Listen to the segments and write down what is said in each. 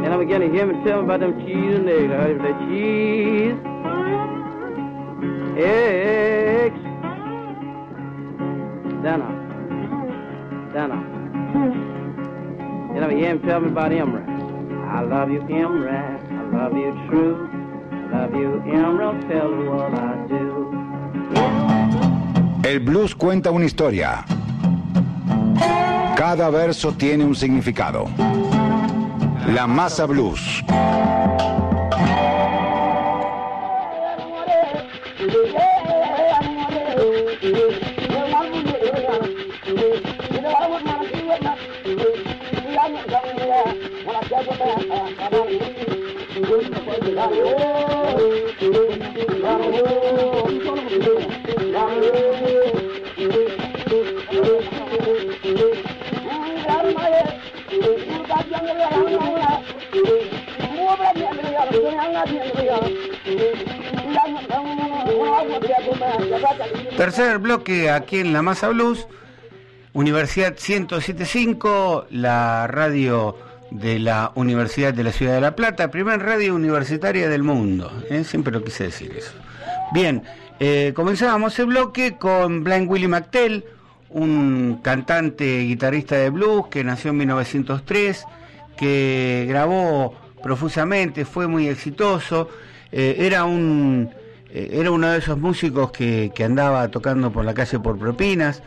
And I'm beginning to hear me tell me about them cheese and eggs. I heard that cheese, eggs, Dana. And I'm hear him tell me about Emerald. I love you, Emerald. I love you true. I love you, Emerald. Tell me what I do. El blues cuenta una historia. Cada verso tiene un significado. La Masa Blues. Tercer bloque aquí en La Masa Blues, Universidad 107.5, la radio de la Universidad de la Ciudad de La Plata, primer radio universitaria del mundo, siempre lo quise decir eso. Bien, comenzábamos el bloque con Blind Willie McTell, un cantante guitarrista de blues que nació en 1903, que grabó profusamente, fue muy exitoso, era uno de esos músicos que andaba tocando por la calle por propinas.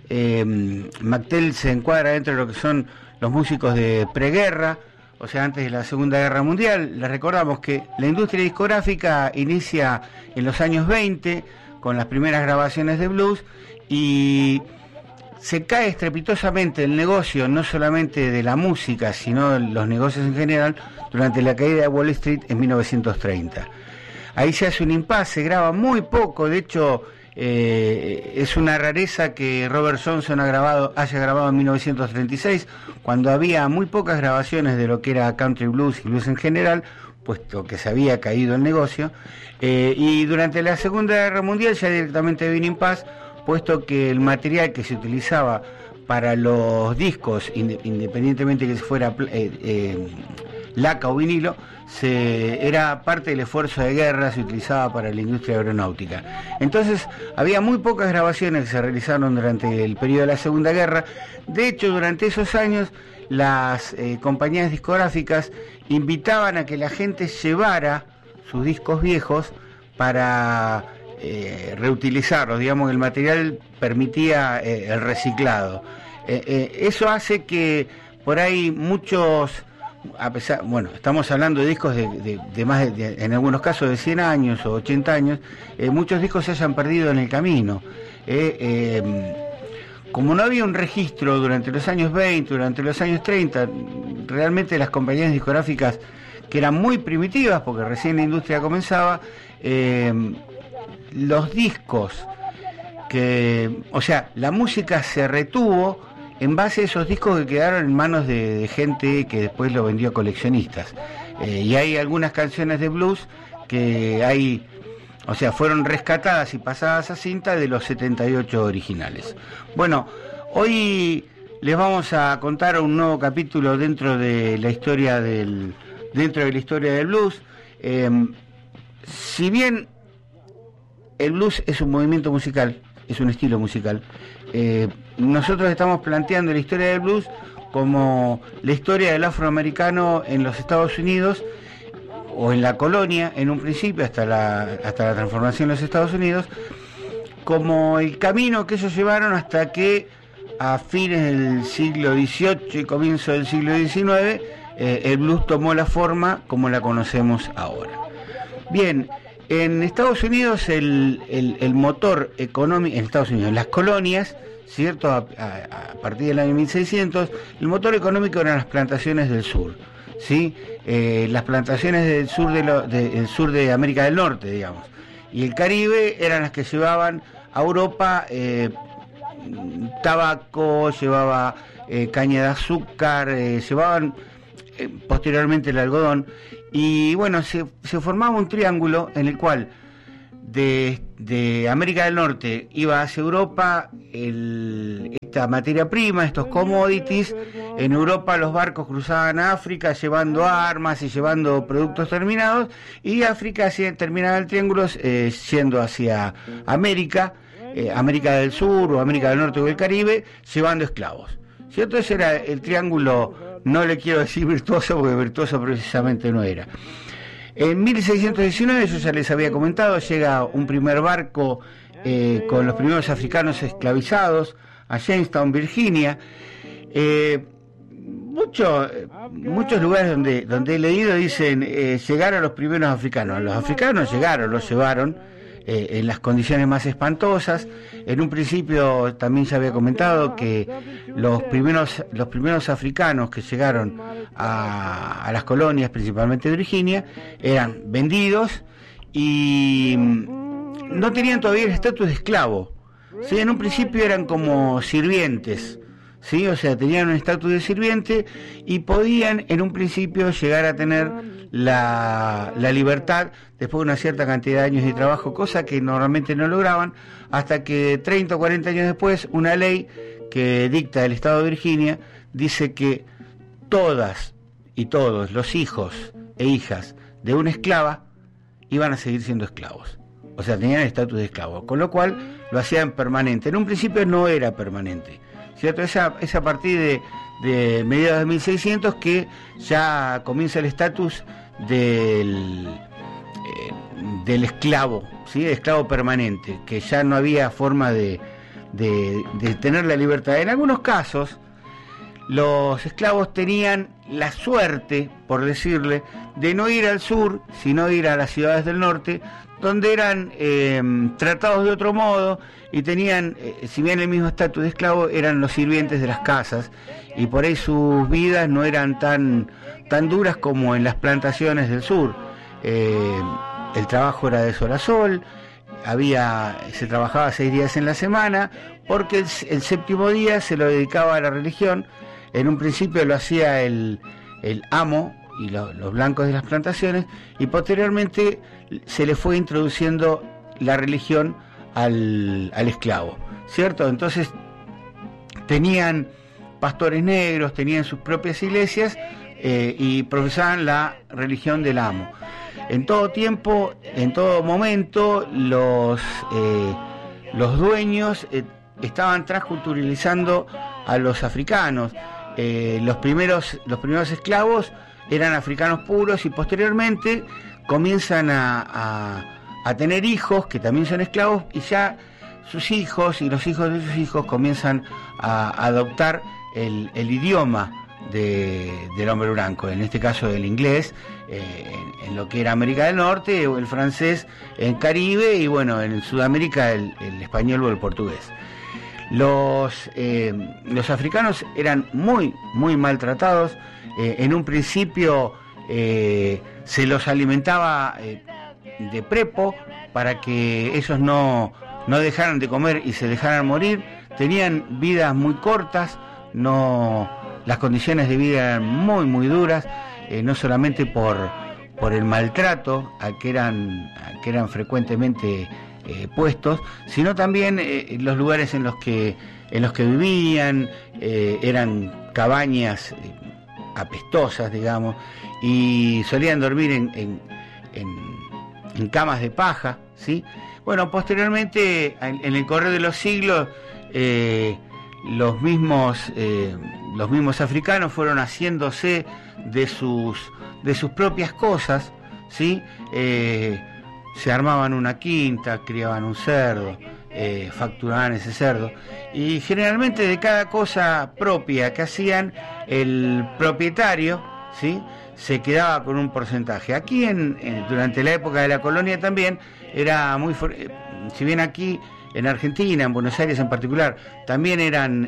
McTell se encuadra dentro de lo que son los músicos de preguerra, o sea, antes de la Segunda Guerra Mundial. Les recordamos que la industria discográfica inicia en los años 20 con las primeras grabaciones de blues y se cae estrepitosamente el negocio, no solamente de la música, sino los negocios en general, durante la caída de Wall Street en 1930. Ahí se hace un impasse, se graba muy poco, de hecho es una rareza que Robert Johnson haya grabado en 1936, cuando había muy pocas grabaciones de lo que era country blues y blues en general, puesto que se había caído el negocio, y durante la Segunda Guerra Mundial ya directamente había un impasse, puesto que el material que se utilizaba para los discos, independientemente que fuera laca o vinilo, era parte del esfuerzo de guerra, se utilizaba para la industria aeronáutica. Entonces había muy pocas grabaciones que se realizaron durante el periodo de la Segunda Guerra. De hecho, durante esos años las compañías discográficas invitaban a que la gente llevara sus discos viejos para reutilizarlos, digamos, el material permitía el reciclado. Eso hace que por ahí muchos, a pesar, bueno, estamos hablando de discos de más en algunos casos de 100 años o 80 años, muchos discos se hayan perdido en el camino. Como no había un registro durante los años 20, durante los años 30, realmente las compañías discográficas, que eran muy primitivas porque recién la industria comenzaba, los discos o sea, la música se retuvo en base a esos discos que quedaron en manos de gente que después lo vendió a coleccionistas. Y hay algunas canciones de blues que fueron rescatadas y pasadas a cinta de los 78 originales. Bueno, hoy les vamos a contar un nuevo capítulo dentro de la historia del blues. Si bien el blues es un movimiento musical, es un estilo musical, nosotros estamos planteando la historia del blues como la historia del afroamericano en los Estados Unidos, o en la colonia en un principio, hasta la transformación en los Estados Unidos, como el camino que ellos llevaron hasta que a fines del siglo XVIII y comienzo del siglo XIX el blues tomó la forma como la conocemos ahora. Bien, en Estados Unidos el motor económico, en Estados Unidos, en las colonias, ¿cierto? A partir del año 1600, el motor económico eran las plantaciones del sur, ¿sí? Las plantaciones del sur de América del Norte, digamos, y el Caribe eran las que llevaban a Europa tabaco, llevaba caña de azúcar, llevaban posteriormente el algodón, y bueno, se formaba un triángulo en el cual de América del Norte iba hacia Europa esta materia prima, estos commodities. En Europa los barcos cruzaban a África llevando armas y llevando productos terminados, y África terminaba el triángulo yendo hacia América, América del Sur o América del Norte o el Caribe, llevando esclavos, ¿cierto? Ese era el triángulo, no le quiero decir virtuoso porque virtuoso precisamente no era. En 1619, yo ya les había comentado, llega un primer barco con los primeros africanos esclavizados a Jamestown, Virginia. Muchos lugares donde he leído dicen llegaron los primeros africanos. Los africanos llegaron, los llevaron en las condiciones más espantosas. En un principio también se había comentado que los primeros africanos que llegaron a las colonias, principalmente de Virginia, eran vendidos y no tenían todavía el estatus de esclavo, ¿sí? En un principio eran como sirvientes, ¿sí? O sea, tenían un estatus de sirviente y podían en un principio llegar a tener la libertad después de una cierta cantidad de años de trabajo, cosa que normalmente no lograban, hasta que 30 o 40 años después una ley que dicta el estado de Virginia dice que todas y todos los hijos e hijas de una esclava iban a seguir siendo esclavos, o sea, tenían el estatus de esclavo, con lo cual lo hacían permanente. En un principio no era permanente, ¿cierto? Es a partir de mediados de 1600 que ya comienza el estatus del esclavo, ¿sí? Esclavo permanente, que ya no había forma de tener la libertad. En algunos casos, los esclavos tenían la suerte, por decirle, de no ir al sur, sino ir a las ciudades del norte, donde eran tratados de otro modo y tenían, si bien el mismo estatus de esclavo, eran los sirvientes de las casas, y por ahí sus vidas no eran tan duras como en las plantaciones del sur. El trabajo era de sol a sol, se trabajaba 6 días en la semana, porque el séptimo día se lo dedicaba a la religión. En un principio lo hacía el amo y los blancos de las plantaciones, y posteriormente se le fue introduciendo la religión al esclavo, ¿cierto? Entonces tenían pastores negros, tenían sus propias iglesias y profesaban la religión del amo. En todo tiempo, en todo momento, los dueños estaban transculturalizando a los africanos. Los primeros esclavos eran africanos puros, y posteriormente comienzan a tener hijos que también son esclavos, y ya sus hijos y los hijos de sus hijos comienzan a adoptar el idioma del hombre blanco, en este caso el inglés, en lo que era América del Norte, o el francés en Caribe, y bueno, en Sudamérica el español o el portugués. Los africanos eran muy maltratados. En un principio se los alimentaba de prepo para que ellos no dejaran de comer y se dejaran morir. Tenían vidas muy cortas, las condiciones de vida eran muy duras, no solamente por el maltrato a que eran frecuentemente puestos, sino también los lugares en los que vivían. Eran cabañas apestosas, digamos, y solían dormir en camas de paja, ¿sí? Bueno, posteriormente, en el correr de los siglos, los mismos africanos fueron haciéndose de sus propias cosas, ¿sí? Se armaban una quinta, criaban un cerdo, facturaban ese cerdo, y generalmente de cada cosa propia que hacían, el propietario, ¿sí?, se quedaba con un porcentaje. Aquí durante la época de la colonia también era si bien aquí en Argentina, en Buenos Aires en particular, también eran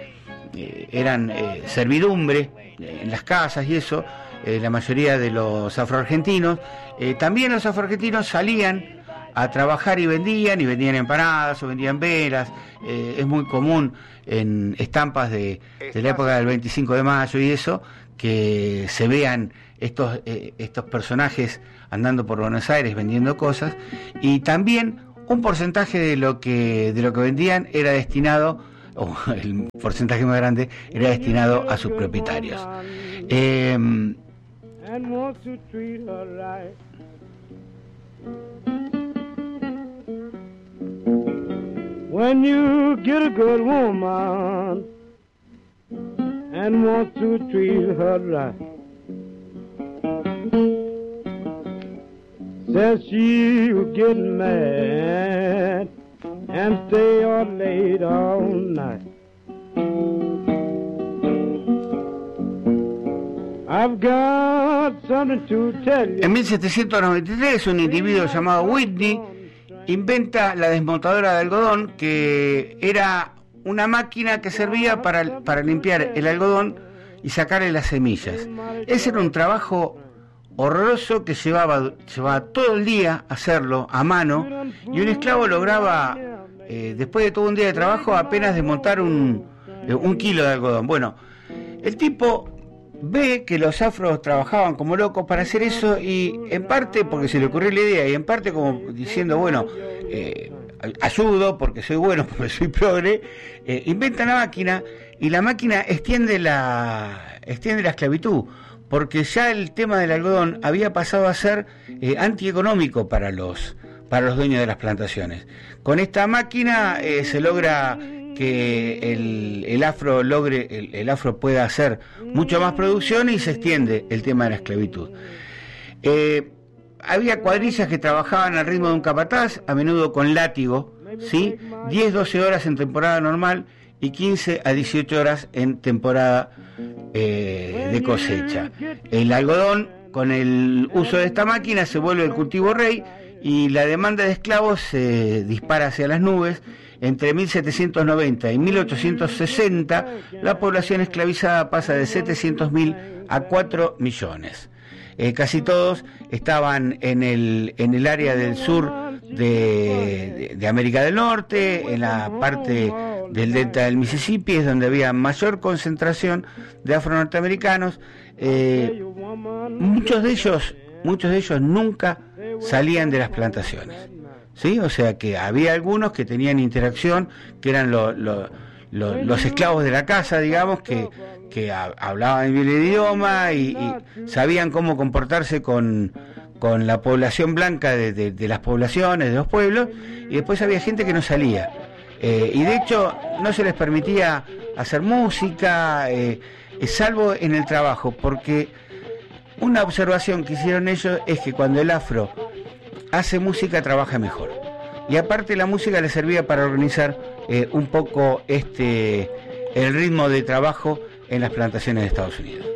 servidumbre en las casas y eso, la mayoría de los afroargentinos, también los afroargentinos salían a trabajar y vendían empanadas o vendían velas. Es muy común en estampas de la época del 25 de mayo y eso, que se vean estos personajes andando por Buenos Aires vendiendo cosas, y también un porcentaje de lo que vendían era destinado, o el porcentaje más grande era destinado a sus propietarios. When you get a good woman and want to treat her right, says she'll get mad and stay up late all night. I've got something to tell you. En 1793, un individuo llamado Whitney inventa la desmontadora de algodón, que era una máquina que servía para limpiar el algodón y sacarle las semillas. Ese era un trabajo horroroso que llevaba todo el día hacerlo a mano, y un esclavo lograba, después de todo un día de trabajo, apenas desmontar un kilo de algodón. Bueno, el tipo ve que los afros trabajaban como locos para hacer eso, y en parte porque se le ocurrió la idea, y en parte como diciendo, bueno, ayudo porque soy bueno, porque soy progre, inventa la máquina, y la máquina extiende la esclavitud, porque ya el tema del algodón había pasado a ser antieconómico para los dueños de las plantaciones. Con esta máquina se logra que el afro pueda hacer mucho más producción, y se extiende el tema de la esclavitud. Había cuadrillas que trabajaban al ritmo de un capataz, a menudo con látigo, ¿sí? 10-12 horas en temporada normal y 15 a 18 horas en temporada de cosecha. El algodón, con el uso de esta máquina, se vuelve el cultivo rey, y la demanda de esclavos se dispara hacia las nubes. Entre 1790 y 1860, la población esclavizada pasa de 700.000 a 4 millones. Casi todos estaban en el área del sur de América del Norte, en la parte del delta del Mississippi, es donde había mayor concentración de afro-norteamericanos. Muchos de ellos nunca salían de las plantaciones, ¿sí? O sea que había algunos que tenían interacción, que eran los esclavos de la casa, digamos, que hablaban bien el idioma y sabían cómo comportarse con la población blanca de las poblaciones, de los pueblos, y después había gente que no salía. Y de hecho no se les permitía hacer música, salvo en el trabajo, porque una observación que hicieron ellos es que cuando el afro hace música trabaja mejor, y aparte la música le servía para organizar un poco el ritmo de trabajo en las plantaciones de Estados Unidos.